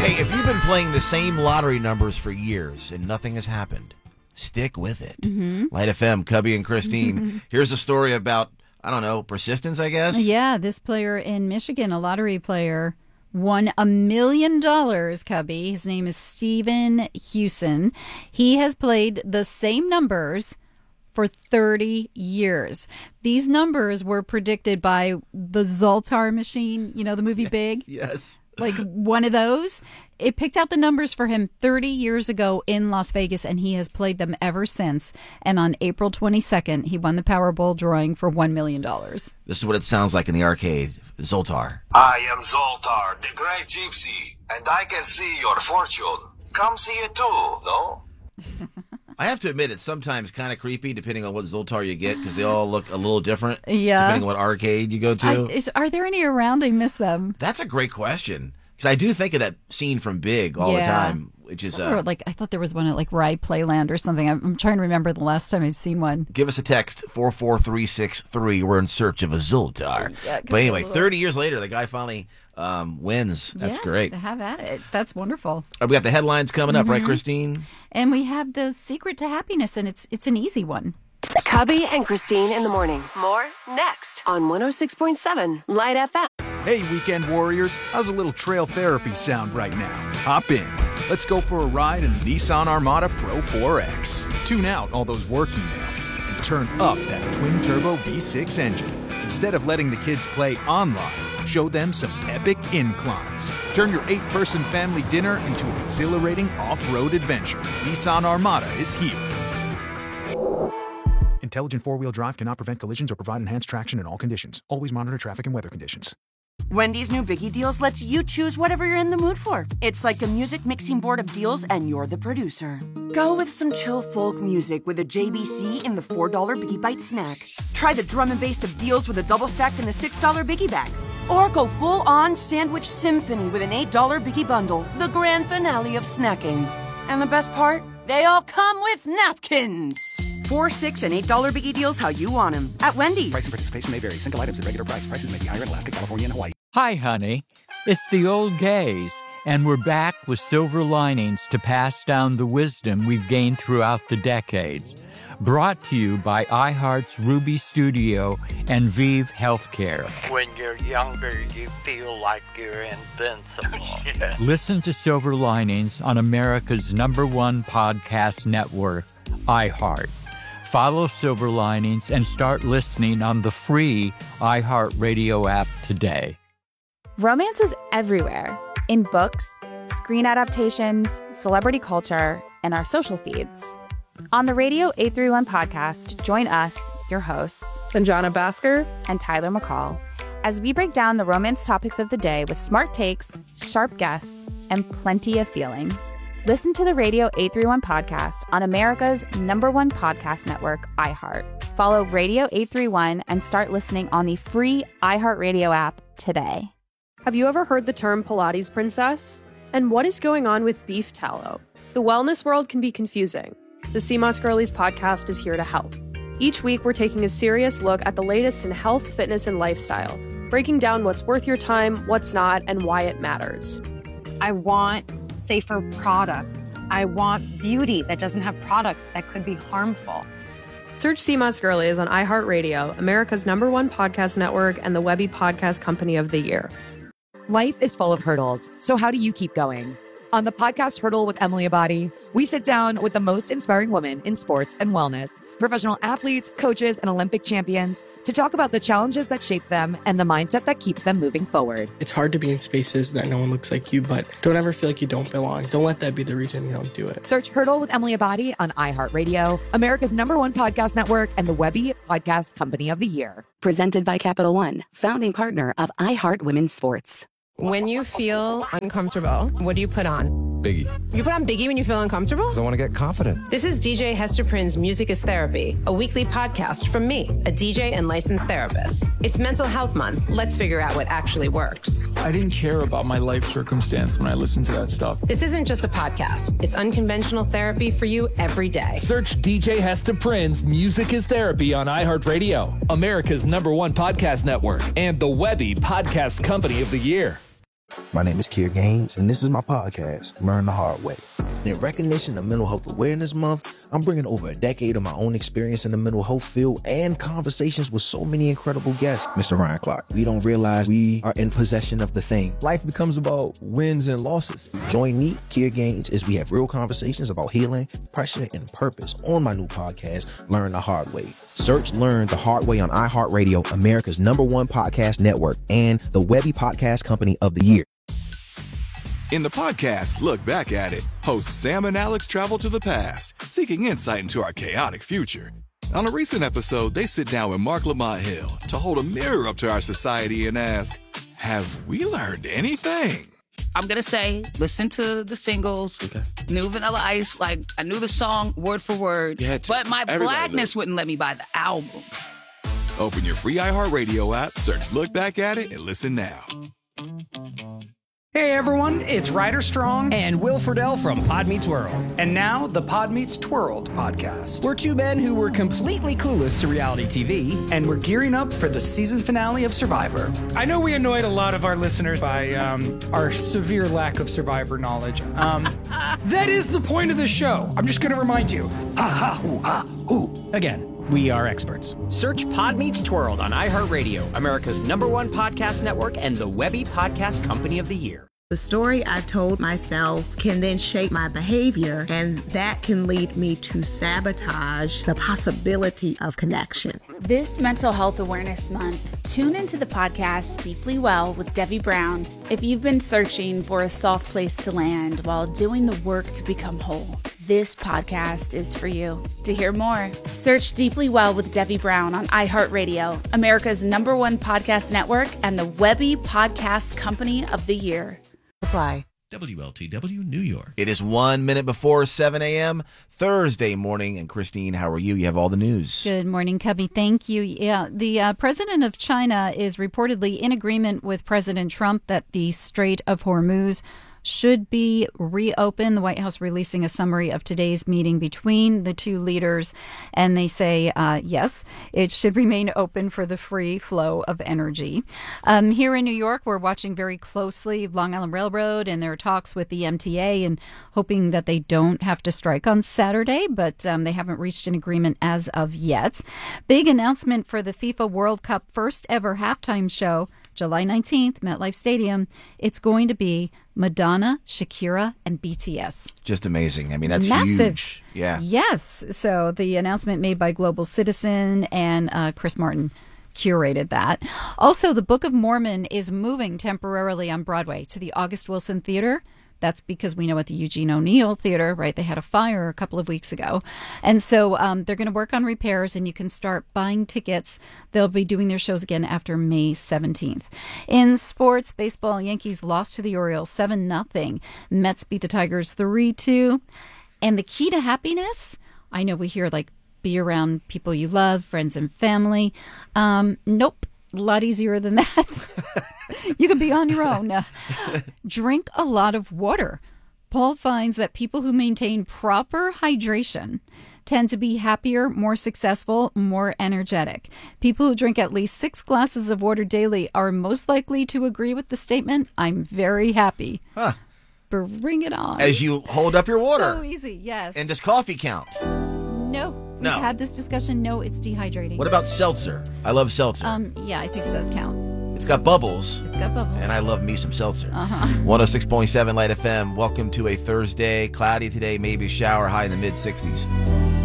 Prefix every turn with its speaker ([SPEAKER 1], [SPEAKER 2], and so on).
[SPEAKER 1] Hey, if you've been playing the same lottery numbers for years and nothing has happened, stick with it. Light FM, Cubby and Christine. Here's a story about, I don't know, persistence, I guess?
[SPEAKER 2] Yeah, this player in Michigan, a lottery player, won $1 million, Cubby. His name is Stephen Hewson. He has played the same numbers for 30 years. These numbers were predicted by the Zoltar machine, you know, the movie Big?
[SPEAKER 1] Yes.
[SPEAKER 2] Like one of those. It picked out the numbers for him 30 years ago in Las Vegas, and he has played them ever since. And on April 22nd, he won the Powerball drawing for $1 million.
[SPEAKER 1] This is what it sounds like in the arcade. Zoltar.
[SPEAKER 3] I am Zoltar, the great gypsy, and I can see your fortune. Come see it too, no?
[SPEAKER 1] I have to admit, it's sometimes kind of creepy depending on what Zoltar you get because they all look a little different.
[SPEAKER 2] Yeah.
[SPEAKER 1] Depending on what arcade you go to.
[SPEAKER 2] Are there any around? I miss them.
[SPEAKER 1] That's a great question. Because I do think of that scene from Big all the time, which is...
[SPEAKER 2] I thought there was one at like Rye Playland or something. I'm trying to remember the last time I've seen one.
[SPEAKER 1] Give us a text, 44363. We're in search of a Zoltar.
[SPEAKER 2] Yeah,
[SPEAKER 1] but anyway, 30 years later, the guy finally wins. That's great.
[SPEAKER 2] Have at it. That's wonderful.
[SPEAKER 1] We got the headlines coming up, right, Christine?
[SPEAKER 2] And we have the secret to happiness, and it's an easy one.
[SPEAKER 4] Cubby and Christine in the morning. More next on 106.7 Light FM.
[SPEAKER 5] Hey, weekend warriors, how's a little trail therapy sound right now? Hop in. Let's go for a ride in the Nissan Armada Pro 4X. Tune out all those work emails and turn up that twin-turbo V6 engine. Instead of letting the kids play online, show them some epic inclines. Turn your 8-person family dinner into an exhilarating off-road adventure. Nissan Armada is here. Intelligent four-wheel drive cannot prevent collisions or provide enhanced traction in all conditions. Always monitor traffic and weather conditions.
[SPEAKER 6] Wendy's new Biggie Deals lets you choose whatever you're in the mood for. It's like a music mixing board of deals, and you're the producer. Go with some chill folk music with a JBC in the $4 Biggie Bite snack. Try the drum and bass of deals with a double stack in the $6 Biggie Bag. Or go full-on sandwich symphony with an $8 Biggie Bundle, the grand finale of snacking. And the best part? They all come with napkins. $4, $6, and $8 Biggie Deals how you want them at Wendy's.
[SPEAKER 7] Price and participation may vary. Single items at regular price. Prices may be higher in Alaska, California, and Hawaii.
[SPEAKER 8] Hi, honey. It's the old gays, and we're back with silver linings to pass down the wisdom we've gained throughout the decades. Brought to you by iHeart's Ruby Studio and Vive Healthcare.
[SPEAKER 9] When you're younger, you feel like you're invincible.
[SPEAKER 8] Listen to Silver Linings on America's #1 podcast network, iHeart. Follow Silver Linings and start listening on the free iHeartRadio app today.
[SPEAKER 10] Romance is everywhere. In books, screen adaptations, celebrity culture, and our social feeds. On the Radio 831 podcast, join us, your hosts,
[SPEAKER 11] Sanjana Bhaskar
[SPEAKER 10] and Tyler McCall, as we break down the romance topics of the day with smart takes, sharp guests, and plenty of feelings. Listen to the Radio 831 podcast on America's #1 podcast network, iHeart. Follow Radio 831 and start listening on the free iHeartRadio app today.
[SPEAKER 11] Have you ever heard the term Pilates princess? And what is going on with beef tallow? The wellness world can be confusing. The CMOS Girlies podcast is here to help. Each week, we're taking a serious look at the latest in health, fitness, and lifestyle, breaking down what's worth your time, what's not, and why it matters.
[SPEAKER 12] I want safer products. I want beauty that doesn't have products that could be harmful.
[SPEAKER 11] Search CMOS Girlies on iHeartRadio, America's #1 podcast network, and the Webby Podcast Company of the Year.
[SPEAKER 13] Life is full of hurdles, so how do you keep going? On the podcast Hurdle with Emily Abadi, we sit down with the most inspiring women in sports and wellness, professional athletes, coaches, and Olympic champions to talk about the challenges that shape them and the mindset that keeps them moving forward.
[SPEAKER 14] It's hard to be in spaces that no one looks like you, but don't ever feel like you don't belong. Don't let that be the reason you don't do it.
[SPEAKER 13] Search Hurdle with Emily Abadi on iHeartRadio, America's #1 podcast network, and the Webby Podcast Company of the Year.
[SPEAKER 4] Presented by Capital One, founding partner of iHeart Women's Sports.
[SPEAKER 15] When you feel uncomfortable, what do you put on?
[SPEAKER 16] Biggie.
[SPEAKER 15] You put on Biggie when you feel uncomfortable?
[SPEAKER 16] Because I want to get confident.
[SPEAKER 15] This is DJ Hester Prynne's Music is Therapy, a weekly podcast from me, a DJ and licensed therapist. It's Mental Health Month. Let's figure out what actually works.
[SPEAKER 17] I didn't care about my life circumstance when I listened to that stuff.
[SPEAKER 15] This isn't just a podcast. It's unconventional therapy for you every day.
[SPEAKER 18] Search DJ Hester Prynne's Music is Therapy on iHeartRadio, America's #1 podcast network, and the Webby Podcast Company of the Year.
[SPEAKER 16] My name is Kier Gaines, and this is my podcast, Learn the Hard Way. In recognition of Mental Health Awareness Month, I'm bringing over a decade of my own experience in the mental health field and conversations with so many incredible guests. Mr. Ryan Clark, we don't realize we are in possession of the thing. Life becomes about wins and losses. Join me, Kier Gaines, as we have real conversations about healing, pressure, and purpose on my new podcast, Learn the Hard Way. Search Learn the Hard Way on iHeartRadio, America's #1 podcast network, and the Webby Podcast Company of the Year.
[SPEAKER 19] In the podcast, Look Back at It, hosts Sam and Alex travel to the past, seeking insight into our chaotic future. On a recent episode, they sit down with Mark Lamont Hill to hold a mirror up to our society and ask, have we learned anything?
[SPEAKER 20] I'm going to say, listen to the singles, New Vanilla Ice, like, I knew the song word for word, but my blackness wouldn't let me buy the album.
[SPEAKER 19] Open your free iHeartRadio app, search Look Back at It, and listen now.
[SPEAKER 21] Hey everyone, it's Ryder Strong and Will Friedle from Pod Meets World. And now, the Pod Meets Twirled podcast. We're two men who were completely clueless to reality TV, and we're gearing up for the season finale of Survivor.
[SPEAKER 22] I know we annoyed a lot of our listeners by our severe lack of Survivor knowledge. That is the point of the show. I'm just going to remind you.
[SPEAKER 21] Again. We are experts.
[SPEAKER 23] Search Pod Meets Twirled on iHeartRadio, America's #1 podcast network, and the Webby Podcast Company of the Year.
[SPEAKER 24] The story I've told myself can then shape my behavior, and that can lead me to sabotage the possibility of connection.
[SPEAKER 10] This Mental Health Awareness Month, tune into the podcast Deeply Well with Debbie Brown. If you've been searching for a soft place to land while doing the work to become whole, this podcast is for you. To hear more, search Deeply Well with Debbie Brown on iHeartRadio, America's #1 podcast network, and the Webby Podcast Company of the Year.
[SPEAKER 4] Apply.
[SPEAKER 1] WLTW New York. It is 1 minute before 7 a.m. Thursday morning. And Christine, how are you? You have all the news.
[SPEAKER 2] Good morning, Cubby. Thank you. Yeah, the president of China is reportedly in agreement with President Trump that the Strait of Hormuz should be reopened. The White House releasing a summary of today's meeting between the two leaders, and they say, yes, it should remain open for the free flow of energy. Here in New York, we're watching very closely Long Island Railroad and their talks with the MTA and hoping that they don't have to strike on Saturday, but they haven't reached an agreement as of yet. Big announcement for the FIFA World Cup first ever halftime show, July 19th, MetLife Stadium. It's going to be Madonna, Shakira, and BTS.
[SPEAKER 1] Just amazing. I mean, that's
[SPEAKER 2] massive.
[SPEAKER 1] Huge. Yeah.
[SPEAKER 2] Yes. So the announcement made by Global Citizen, and Chris Martin curated that. Also, the Book of Mormon is moving temporarily on Broadway to the August Wilson Theater. That's because we know at the Eugene O'Neill Theater, right, they had a fire a couple of weeks ago. And so they're going to work on repairs, and you can start buying tickets. They'll be doing their shows again after May 17th. In sports, baseball, Yankees lost to the Orioles 7-0. Mets beat the Tigers 3-2. And the key to happiness, I know we hear like be around people you love, friends and family. Nope. A lot easier than that. You can be on your own. Drink a lot of water. Paul finds that people who maintain proper hydration tend to be happier, more successful, more energetic. People who drink at least 6 glasses of water daily are most likely to agree with the statement, I'm very happy.
[SPEAKER 1] Huh.
[SPEAKER 2] Bring it on.
[SPEAKER 1] As you hold up your water.
[SPEAKER 2] So easy, yes.
[SPEAKER 1] And does coffee count?
[SPEAKER 2] No. We've had this discussion. No, it's dehydrating.
[SPEAKER 1] What about seltzer? I love seltzer.
[SPEAKER 2] Yeah, I think it does count.
[SPEAKER 1] It's got bubbles.
[SPEAKER 2] It's got bubbles.
[SPEAKER 1] And I love me some seltzer.
[SPEAKER 2] 106.7
[SPEAKER 1] Light FM. Welcome to a Thursday. Cloudy today, maybe a shower, high in the mid-60s.